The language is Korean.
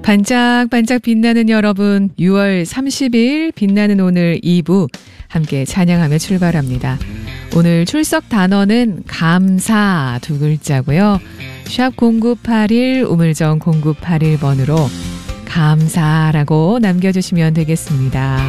반짝반짝 빛나는 여러분, 6월 30일 빛나는 오늘 2부 함께 찬양하며 출발합니다. 오늘 출석 단어는 감사 두 글자고요. 샵 0981 우물정 0981번으로 감사라고 남겨주시면 되겠습니다.